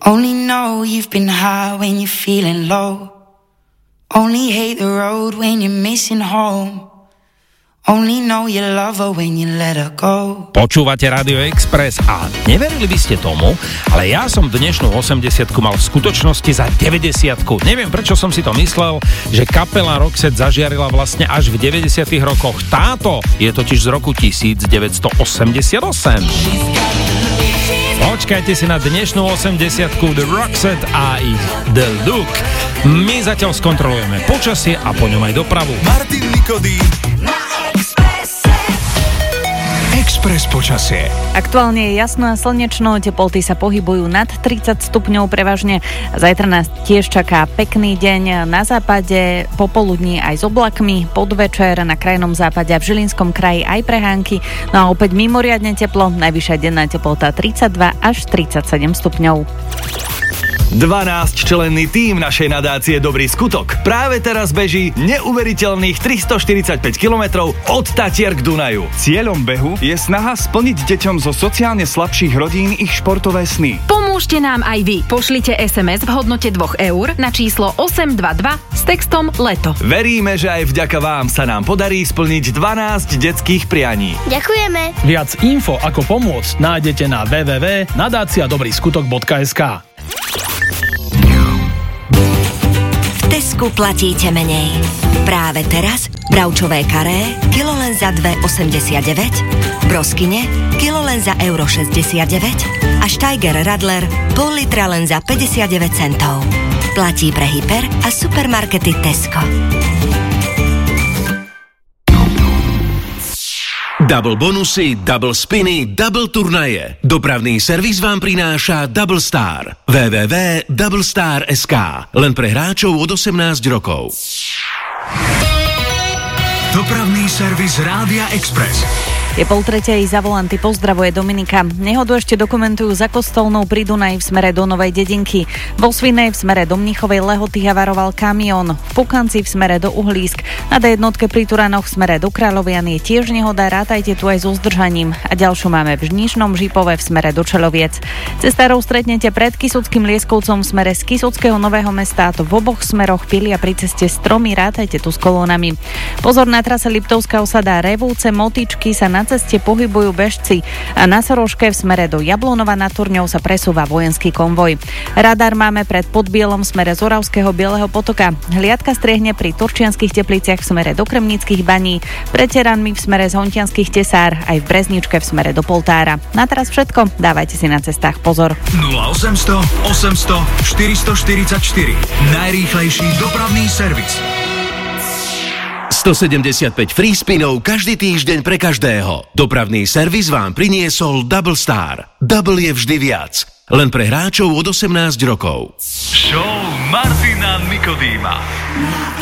Only know you've been high when you're feeling low. Only hate the road when you're missing home. Only know you love her when you let her go. Počúvate Radio Express a neverili by ste tomu, ale ja som dnešnú 80-ku mal v skutočnosti za 90-ku. Neviem, prečo som si to myslel, že kapela Roxette zažiarila vlastne až v 90 rokoch. Táto je totiž z roku 1988. Počkajte si na dnešnú 80-ku The Roxette a ich The Look. My zatiaľ skontrolujeme počasie a po ňom aj dopravu. Martin Nikodým Express počasie. Aktuálne je jasno a slnečno, teploty sa pohybujú nad 30 stupňov prevažne. Zajtra nás tiež čaká pekný deň na západe, popoludní aj s oblakmi, podvečer na krajnom západe a v Žilinskom kraji aj prehánky. No a opäť mimoriadne teplo, najvyššia denná teplota 32 až 37 stupňov. 12-členný tím našej nadácie Dobrý skutok práve teraz beží neuveriteľných 345 kilometrov od Tatier k Dunaju. Cieľom behu je snaha splniť deťom zo sociálne slabších rodín ich športové sny. Pomôžte nám aj vy. Pošlite SMS v hodnote 2 eur na číslo 822 s textom LETO. Veríme, že aj vďaka vám sa nám podarí splniť 12 detských prianí. Ďakujeme. Viac info ako pomôcť nájdete na www.nadaciadobryskutok.sk. V Tesku platíte menej. Práve teraz bravčové karé kilo len za 2,89, broskine kilo len za euro 69 a Steiger Radler pol litra len za 59 centov. Platí pre hyper a supermarkety Tesco. Double bonusy, double spiny, double turnaje. Dopravný servis vám prináša Double Star. www.doublestar.sk. Len pre hráčov od 18 rokov. Dopravný servis Rádia Express. Je 2:30, za volanty pozdravuje Dominika. Nehodu ešte dokumentujú za Kostolnou pri Dunaji v smere do Novej Dedinky. Vo Svinej v smere do Mnichovej Lehoty havaroval kamión. V Pukanci v smere do Uhlísk. Na D1 pri Turanoch v smere do Kráľovian je tiež nehoda, rátajte tu aj so zdržaním. A ďalšiu máme v Žnišnom Žipove v smere do Čeloviec. Cestárov stretnete pred Kysuckým Lieskovcom v smere z Kysuckého Nového Mesta, to v oboch smeroch pilia pri ceste stromy, rátajte tu s kolónami. Pozor, na trase Liptovská osada Revúce Motičky sa na ceste pohybujú bežci a na Soroške v smere do Jablonova nad Turňou sa presúva vojenský konvoj. Radar máme pred Podbielom v smere z Oravského Bieleho potoka. Hliadka striehne pri Turčianskych Tepliciach v smere do Kremnických baní, pred Teranmi v smere z Hontianskych Tesár, aj v Brezničke v smere do Poltára. Na teraz všetko, dávajte si na cestách pozor. 0800 800 444 najrýchlejší dopravný servis. 175 free spinov každý týždeň pre každého. Dopravný servis vám priniesol Double Star. Double je vždy viac. Len pre hráčov od 18 rokov. Show Martina Nikodýma.